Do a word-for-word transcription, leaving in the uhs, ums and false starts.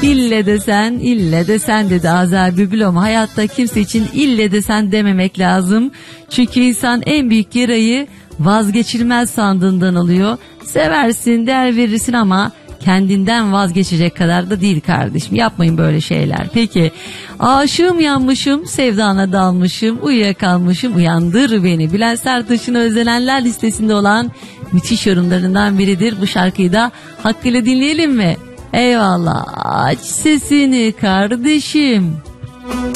İlle desen, ille desen dedi Azer Bülbül, ama hayatta kimse için ille desen dememek lazım. Çünkü insan en büyük yarayı vazgeçilmez sandığından alıyor. Seversin, değer verirsin ama kendinden vazgeçecek kadar da değil kardeşim. Yapmayın böyle şeyler. Peki, aşığım yanmışım, sevdana dalmışım, uyuyakalmışım, uyandır beni. Bülent Serttaş'ın özlenenler listesinde olan müthiş yorumlarından biridir. Bu şarkıyı da hakkıyla dinleyelim mi? Eyvallah. Aç sesini kardeşim.